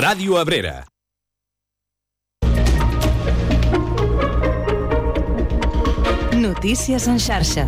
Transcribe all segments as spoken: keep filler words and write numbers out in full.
Ràdio Abrera. Notícies en xarxa.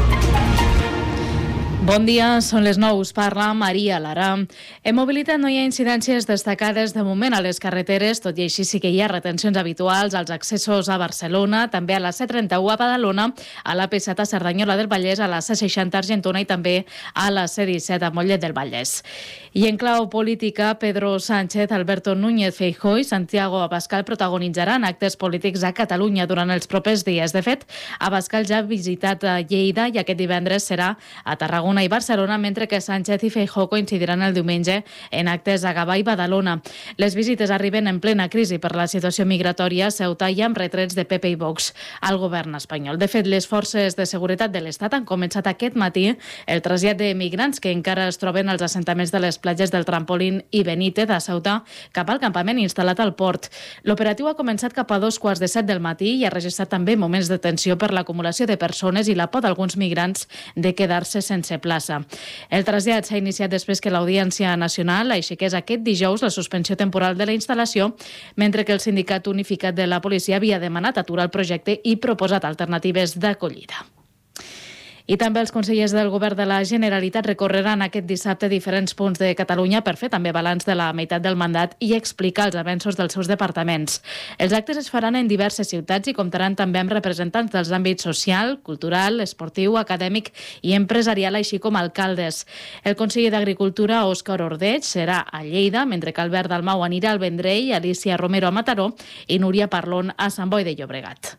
Bon dia, són les nou, us parla Maria Lara. En mobilitat no hi ha incidències destacades de moment a les carreteres, tot i així sí que hi ha retencions habituals als accessos a Barcelona, també a la C trenta-u a Badalona, a la P set a Cerdanyola del Vallès, a la C seixanta a Argentona i també a la C disset a Mollet del Vallès. I en clau política, Pedro Sánchez, Alberto Núñez Feijóo i Santiago Abascal protagonitzaran actes polítics a Catalunya durant els propers dies. De fet, Abascal ja ha visitat Lleida i aquest divendres serà a Tarragona i Barcelona, mentre que Sánchez i Feijóo coincidiran el diumenge en actes a Gavà i Badalona. Les visites arriben en plena crisi per la situació migratòria a Ceuta i amb retrets de P P i Vox al govern espanyol. De fet, les forces de seguretat de l'Estat han començat aquest matí el trasllat de migrants que encara es troben als assentaments de les platges del Trampolín i Benítez a Ceuta cap al campament instal·lat al port. L'operatiu ha començat cap a dos quarts de set del matí i ha registrat també moments de tensió per l'acumulació de persones i la por d'alguns migrants de quedar-se sense plaça. El trasllat s'ha iniciat després que l'Audiència Nacional aixequés aquest dijous la suspensió temporal de la instal·lació, mentre que el Sindicat Unificat de la Policia havia demanat aturar el projecte i proposat alternatives d'acollida. I també els consellers del Govern de la Generalitat recorreran aquest dissabte diferents punts de Catalunya per fer també balanç de la meitat del mandat i explicar els avenços dels seus departaments. Els actes es faran en diverses ciutats i comptaran també amb representants dels àmbits social, cultural, esportiu, acadèmic i empresarial, així com alcaldes. El conseller d'Agricultura, Òscar Ordeig, serà a Lleida, mentre que Albert Dalmau anirà al Vendrell, Alicia Romero a Mataró i Núria Parlon a Sant Boi de Llobregat.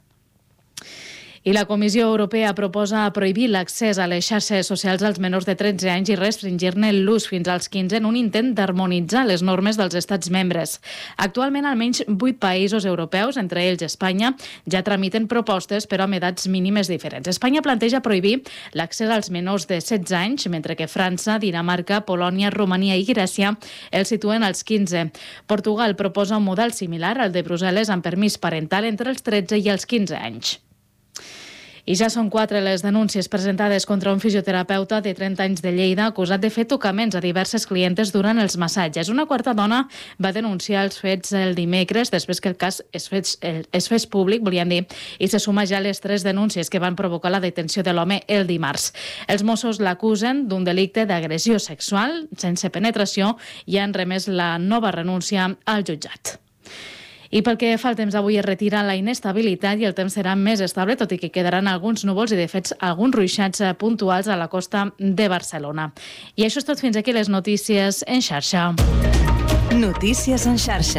I la Comissió Europea proposa prohibir l'accés a les xarxes socials als menors de tretze anys i restringir-ne l'ús fins als quinze en un intent d'harmonitzar les normes dels estats membres. Actualment, almenys vuit països europeus, entre ells Espanya, ja tramiten propostes però amb edats mínimes diferents. Espanya planteja prohibir l'accés als menors de setze anys, mentre que França, Dinamarca, Polònia, Romania i Grècia els situen als quinze. Portugal proposa un model similar al de Brussel·les amb permís parental entre els tretze i els quinze anys. I ja són quatre les denúncies presentades contra un fisioterapeuta de trenta anys de Lleida acusat de fer tocaments a diverses clientes durant els massatges. Una quarta dona va denunciar els fets el dimecres després que el cas es fes, es fes públic, volien dir, i se suma ja les tres denúncies que van provocar la detenció de l'home el dimarts. Els Mossos l'acusen d'un delicte d'agressió sexual sense penetració i han remès la nova renúncia al jutjat. I pel que fa al temps, avui es retira la inestabilitat i el temps serà més estable, tot i que quedaran alguns núvols i, de fet, alguns ruixats puntuals a la costa de Barcelona. I això és tot, fins aquí les notícies en xarxa. Notícies en xarxa.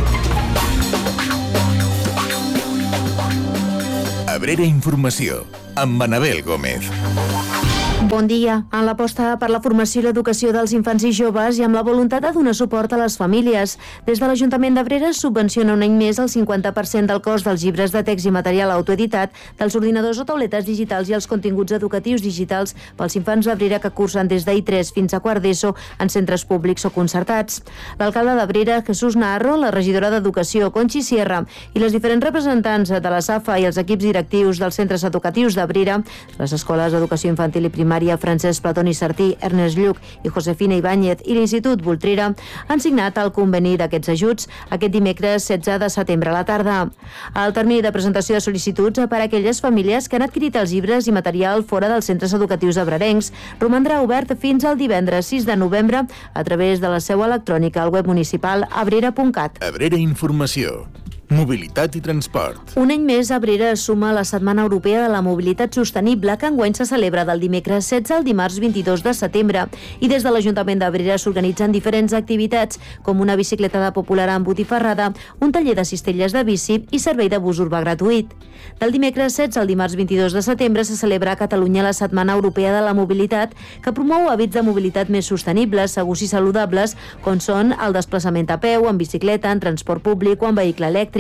Abrera Informació, amb Manabel Gómez. Bon dia. En l'aposta per la formació i l'educació dels infants i joves i amb la voluntat de donar suport a les famílies, des de l'Ajuntament d'Abrera subvenciona un any més el cinquanta per cent del cost dels llibres de text i material autoeditat, dels ordinadors o tauletes digitals i els continguts educatius digitals pels infants d'Abrera que cursen des d'I tres fins a quart d'ESO en centres públics o concertats. L'alcalde d'Abrera, Jesús Narro, la regidora d'Educació, Conxi Sierra, i les diferents representants de la SAFA i els equips directius dels centres educatius d'Abrera, les escoles d'educació infantil i primària Francesc Platoni Sartí, Ernest Lluc i Josefina Ibáñez i l'Institut Voltrera han signat el conveni d'aquests ajuts aquest dimecres setze de setembre a la tarda. El termini de presentació de sol·licituds per a aquelles famílies que han adquirit els llibres i material fora dels centres educatius abrerencs romandrà obert fins al divendres sis de novembre a través de la seu electrònica al web municipal abrera punt cat. Abrera Informació. Mobilitat i transport. Un any més, Abrera es suma a la Setmana Europea de la Mobilitat Sostenible que enguany se celebra del dimecres setze al dimarts vint-i-dos de setembre i des de l'Ajuntament d'Abrera s'organitzen diferents activitats com una bicicletada popular amb botifarrada, un taller de cistelles de bici i servei de bus urbà gratuït. Del dimecres setze al dimarts vint-i-dos de setembre se celebra a Catalunya la Setmana Europea de la Mobilitat que promou hàbits de mobilitat més sostenibles, segurs i saludables com són el desplaçament a peu, en bicicleta, en transport públic o en vehicle elèctric,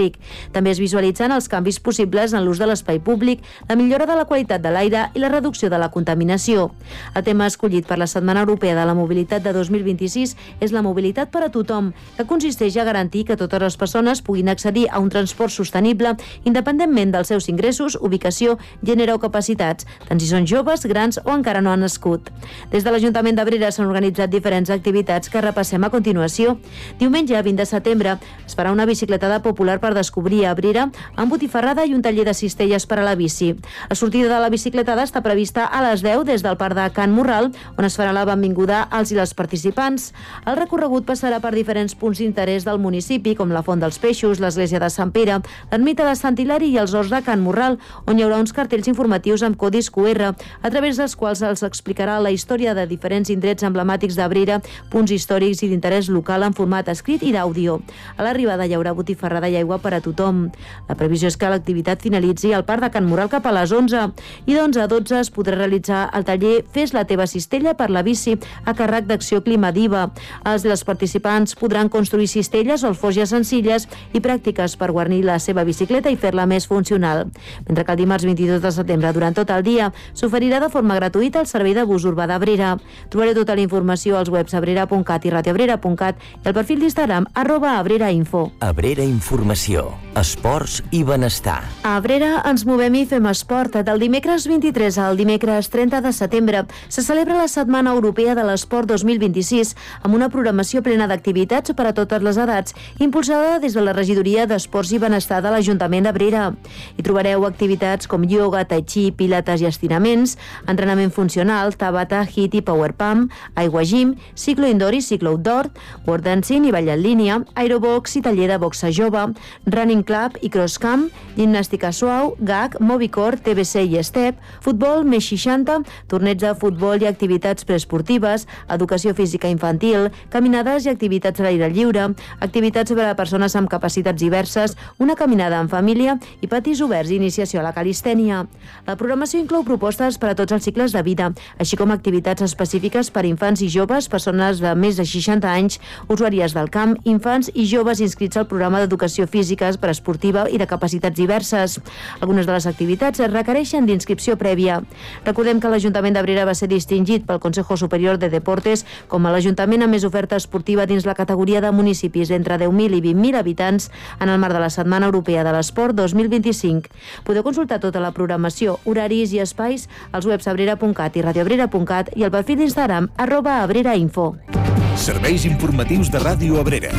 elèctric. També es visualitzen els canvis possibles en l'ús de l'espai públic, la millora de la qualitat de l'aire i la reducció de la contaminació. El tema escollit per la Setmana Europea de la Mobilitat de dos mil vint-i-sis és la mobilitat per a tothom, que consisteix a garantir que totes les persones puguin accedir a un transport sostenible independentment dels seus ingressos, ubicació, gènere o capacitats, tant si són joves, grans o encara no han nascut. Des de l'Ajuntament d'Abrera s'han organitzat diferents activitats que repassem a continuació. Diumenge, vint de setembre, es farà una bicicletada popular per descobrir Abrera amb botifarrada i un taller de cistelles per a la bici. La sortida de la bicicletada està prevista a les deu des del Parc de Can Morral, on es farà la benvinguda als i les participants. El recorregut passarà per diferents punts d'interès del municipi, com la Font dels Peixos, l'església de Sant Pere, l'ermita de Sant Hilari i els horts de Can Morral, on hi haurà uns cartells informatius amb codis Q R, a través dels quals els explicarà la història de diferents indrets emblemàtics d'Abrera, punts històrics i d'interès local en format escrit i d'àudio. A l'arribada hi haurà botifarrada i aigua per a tothom. La previsió és que l'activitat finalitzi al Parc de Can Morral cap a les onze i d'onze a dotze es podrà realitzar el taller Fes la teva cistella per la bici a càrrec d'Acció Climadiva. Els i les participants podran construir cistelles o alforges senzilles i pràctiques per guarnir la seva bicicleta i fer-la més funcional. Mentre que el dimarts vint-i-dos de setembre, durant tot el dia, s'oferirà de forma gratuïta el servei de bus urbà d'Abrera. Trobareu tota la informació als webs abrera punt cat i radioabrera punt cat i al perfil d'Instagram arroba abrerainfo. Abrera Informació, esports i benestar. A Abrera ens movem i fem esport. Del dimecres vint-i-tres al dimecres trenta de setembre se celebra la Setmana Europea de l'Esport dos mil vint-i-sis amb una programació plena d'activitats per a totes les edats, impulsada des de la Regidoria d'Esports i Benestar de l'Ajuntament d'Abrera. Hi trobareu activitats com ioga, tai chi, pilates i estirament, entrenament funcional, tabata, hit i power pump, aigua gym, ciclo indoor i ciclo outdoor, word dancing i ball en línia, aerobox i taller de boxa jove, running club i cross camp, gimnàstica suau, gag, mobicore, T B C i step, futbol més seixanta, torneig de futbol i activitats preesportives, educació física infantil, caminades i activitats a l'aire lliure, activitats per a persones amb capacitats diverses, una caminada en família i patis oberts i iniciació a la calistènia. La programació inclou propostes per a tots els cicles de vida, així com activitats específiques per a infants i joves, persones de més de seixanta anys, usuàries del camp, infants i joves inscrits al programa d'educació física, preesportiva i de capacitats diverses. Algunes de les activitats es requereixen d'inscripció prèvia. Recordem que l'Ajuntament d'Abrera va ser distingit pel Consejo Superior de Deportes com a l'Ajuntament amb més oferta esportiva dins la categoria de municipis entre deu mil i vint mil habitants en el marc de la Setmana Europea de l'Esport dos mil vint-i-cinc. Podeu consultar tota la programació, horaris i espais als webs abrera punt cat i radioabrera punt cat i al perfil d'Instagram arroba abrerainfo. Serveis informatius de Ràdio Abrera.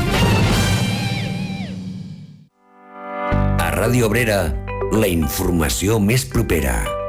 A Ràdio Abrera, la informació més propera.